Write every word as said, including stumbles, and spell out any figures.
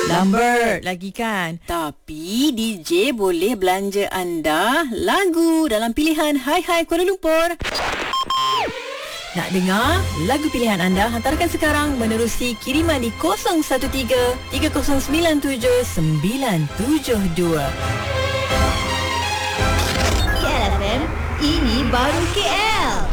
Lambert lagi kan. Tapi D J boleh belanja anda lagu dalam pilihan Hai Hai Kuala Lumpur. Nak dengar lagu pilihan anda? Hantarkan sekarang menerusi kiriman di kosong satu tiga tiga kosong sembilan tujuh sembilan tujuh dua. K L F M, ini baru K L.